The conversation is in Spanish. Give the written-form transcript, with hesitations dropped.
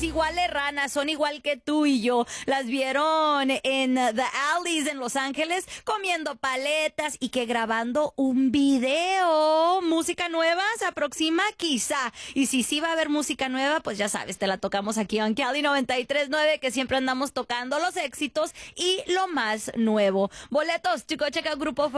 iguales ranas, son igual que tú y yo. Las vieron en The Alleys en Los Ángeles comiendo paletas y que grabando un video. Música nueva se aproxima quizá. Y si sí va a haber música nueva, pues ya sabes, te la tocamos aquí en Cali 93.9, que siempre andamos tocando los éxitos y lo más nuevo. Boletos, chicos, checa el grupo